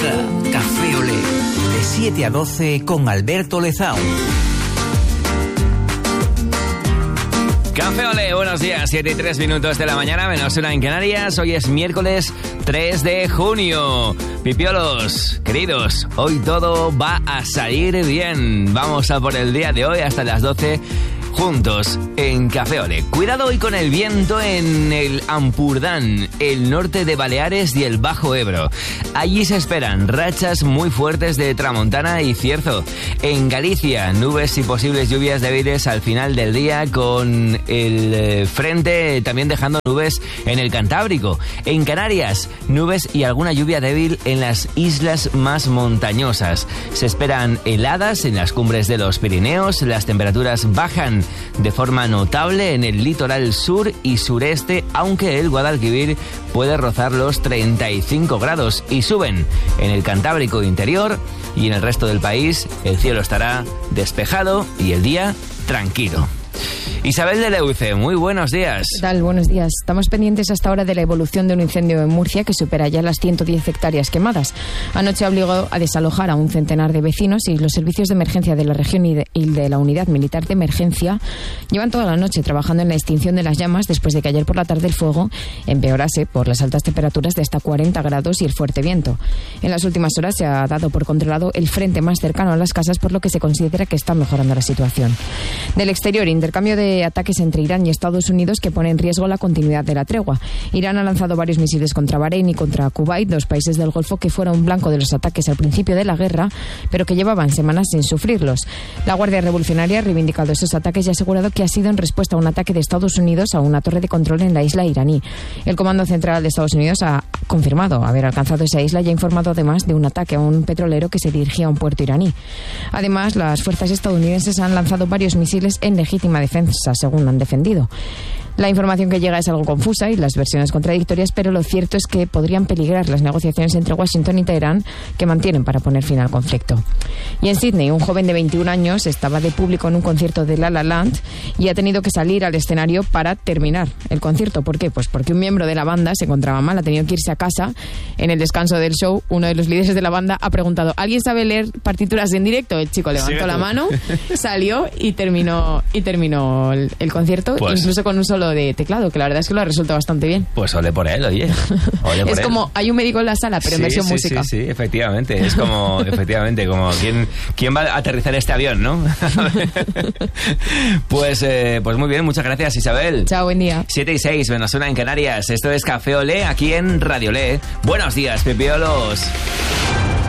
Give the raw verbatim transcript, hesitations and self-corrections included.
Comienza Café Olé, de siete a doce con Alberto Lezaun. Café Olé, buenos días, siete y tres minutos de la mañana, menos una en Canarias. Hoy es miércoles tres de junio. Pipiolos, queridos, hoy todo va a salir bien. Vamos a por el día de hoy hasta las doce juntos en Café Olé. Cuidado hoy con el viento en el Ampurdán, el norte de Baleares y el Bajo Ebro. Allí se esperan rachas muy fuertes de tramontana y cierzo. En Galicia, nubes y posibles lluvias débiles al final del día, con el frente también dejando nubes en el Cantábrico. En Canarias, nubes y alguna lluvia débil en las islas más montañosas. Se esperan heladas en las cumbres de los Pirineos. Las temperaturas bajan de forma notable en el litoral sur y sureste, aunque el Guadalquivir puede rozar los treinta y cinco grados, y suben en el Cantábrico interior, y en el resto del país el cielo estará despejado y el día tranquilo. Isabel de Leuce, muy buenos días. ¿Qué tal? Buenos días. Estamos pendientes hasta ahora de la evolución de un incendio en Murcia que supera ya las ciento diez hectáreas quemadas. Anoche obligó a desalojar a un centenar de vecinos y los servicios de emergencia de la región y de, y de la Unidad Militar de Emergencia llevan toda la noche trabajando en la extinción de las llamas después de que ayer por la tarde el fuego empeorase por las altas temperaturas de hasta cuarenta grados y el fuerte viento. En las últimas horas se ha dado por controlado el frente más cercano a las casas, por lo que se considera que está mejorando la situación. Del exterior, intercambio de ataques entre Irán y Estados Unidos que pone en riesgo la continuidad de la tregua. Irán ha lanzado varios misiles contra Bahrein y contra Kuwait, dos países del Golfo que fueron blanco de los ataques al principio de la guerra, pero que llevaban semanas sin sufrirlos. La Guardia Revolucionaria ha reivindicado esos ataques y ha asegurado que ha sido en respuesta a un ataque de Estados Unidos a una torre de control en la isla iraní. El Comando Central de Estados Unidos ha confirmado haber alcanzado esa isla y ha informado además de un ataque a un petrolero que se dirigía a un puerto iraní. Además, las fuerzas estadounidenses han lanzado varios misiles en legítima defensa, según han defendido. La información que llega es algo confusa y las versiones contradictorias, pero lo cierto es que podrían peligrar las negociaciones entre Washington y Teherán que mantienen para poner fin al conflicto. Y en Sydney, un joven de veintiún años estaba de público en un concierto de La La Land y ha tenido que salir al escenario para terminar el concierto. ¿Por qué? Pues porque un miembro de la banda se encontraba mal, ha tenido que irse a casa. En el descanso del show, uno de los líderes de la banda ha preguntado: ¿alguien sabe leer partituras en directo? El chico levantó sí, la mano, salió y terminó, y terminó el, el concierto, pues, incluso con un solo de teclado, que la verdad es que lo ha resuelto bastante bien. Pues ole por él, oye. Ole por es él. Como hay un médico en la sala, pero sí, en versión sí, música. Sí, sí, efectivamente. Es como, efectivamente, como ¿quién, quién va a aterrizar este avión, ¿no? pues, eh, pues muy bien, muchas gracias, Isabel. Chao, buen día. siete y seis, menos una en Canarias. Esto es Café Olé, aquí en Radio Olé. Buenos días, pipiolos.